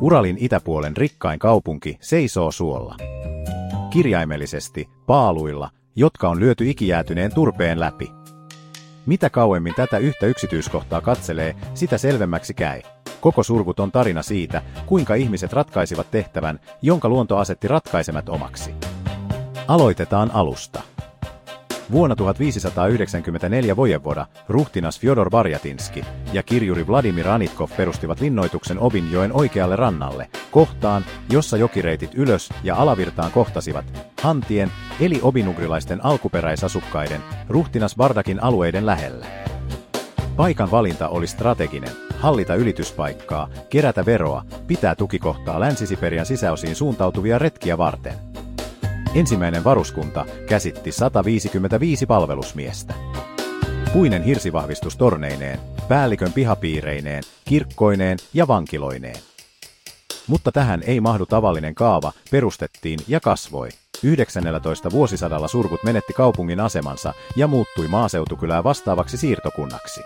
Uralin itäpuolen rikkain kaupunki seisoo suolla. Kirjaimellisesti paaluilla, jotka on lyöty ikijäätyneen turpeen läpi. Mitä kauemmin tätä yhtä yksityiskohtaa katselee, sitä selvemmäksi käy. Koko surkuton tarina siitä, kuinka ihmiset ratkaisivat tehtävän, jonka luonto asetti ratkaisemat omaksi. Aloitetaan alusta. Vuonna 1594 vojevoda, ruhtinas Fjodor Barjatinski ja kirjuri Vladimir Anitkov perustivat linnoituksen Obinjoen oikealle rannalle, kohtaan, jossa jokireitit ylös- ja alavirtaan kohtasivat, Hantien, eli obinugrilaisten alkuperäisasukkaiden, ruhtinas Bardakin alueiden lähellä. Paikan valinta oli strateginen, hallita ylityspaikkaa, kerätä veroa, pitää tukikohtaa Länsi-Siperian sisäosiin suuntautuvia retkiä varten. Ensimmäinen varuskunta käsitti 155 palvelusmiestä. Puinen hirsivahvistus torneineen, päällikön pihapiireineen, kirkkoineen ja vankiloineen. Mutta tähän ei mahdu tavallinen kaava, perustettiin ja kasvoi. 19. vuosisadalla surkut menetti kaupungin asemansa ja muuttui maaseutukylää vastaavaksi siirtokunnaksi.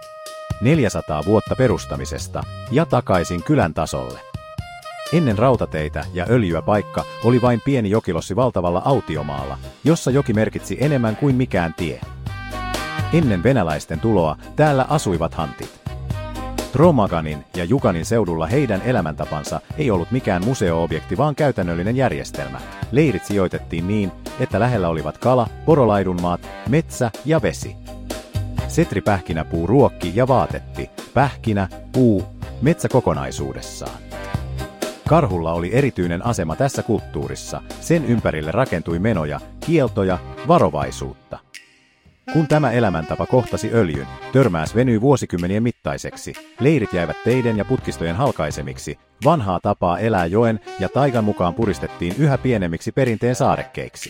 400 vuotta perustamisesta ja takaisin kylän tasolle. Ennen rautateitä ja öljyä paikka oli vain pieni jokilossi valtavalla autiomaalla, jossa joki merkitsi enemmän kuin mikään tie. Ennen venäläisten tuloa täällä asuivat hantit. Tromaganin ja Jukanin seudulla heidän elämäntapansa ei ollut mikään museo-objekti, vaan käytännöllinen järjestelmä. Leirit sijoitettiin niin, että lähellä olivat kala, porolaidunmaat, metsä ja vesi. Setripähkinäpuu ruokki ja vaatetti, pähkinä, puu, metsä kokonaisuudessaan. Karhulla oli erityinen asema tässä kulttuurissa, sen ympärille rakentui menoja, kieltoja, varovaisuutta. Kun tämä elämäntapa kohtasi öljyn, törmäys venyi vuosikymmenien mittaiseksi, leirit jäivät teiden ja putkistojen halkaisemiksi, vanhaa tapaa elää joen ja taigan mukaan puristettiin yhä pienemmiksi perinteen saarekkeiksi.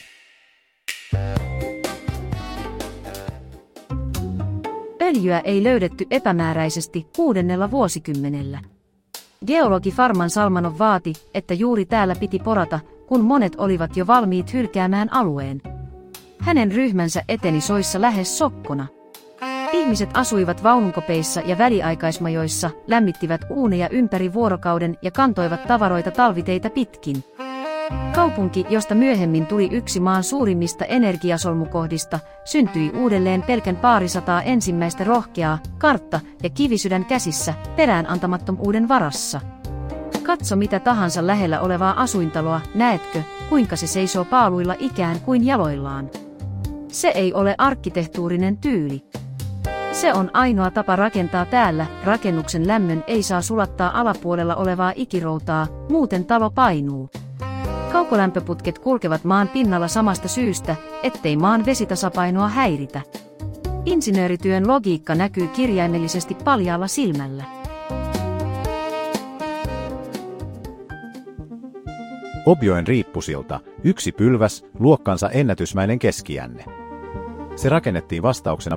Öljyä ei löydetty epämääräisesti 6. vuosikymmenellä. Geologi Farman Salmanov vaati, että juuri täällä piti porata, kun monet olivat jo valmiit hylkäämään alueen. Hänen ryhmänsä eteni soissa lähes sokkona. Ihmiset asuivat vaununkopeissa ja väliaikaismajoissa, lämmittivät uuneja ympäri vuorokauden ja kantoivat tavaroita talviteitä pitkin. Kaupunki, josta myöhemmin tuli yksi maan suurimmista energiasolmukohdista, syntyi uudelleen pelkän paarisataa ensimmäistä rohkeaa, kartta ja kivisydän käsissä, peräänantamattomuuden varassa. Katso mitä tahansa lähellä olevaa asuintaloa, näetkö, kuinka se seisoo paaluilla ikään kuin jaloillaan. Se ei ole arkkitehtuurinen tyyli. Se on ainoa tapa rakentaa täällä, rakennuksen lämmön ei saa sulattaa alapuolella olevaa ikiroutaa, muuten talo painuu. Kaukolämpöputket kulkevat maan pinnalla samasta syystä, ettei maan vesitasapainoa häiritä. Insinöörityön logiikka näkyy kirjaimellisesti paljaalla silmällä. Objoen riippusilta, yksi pylväs, luokkansa ennätysmäinen keskijänne. Se rakennettiin vastauksena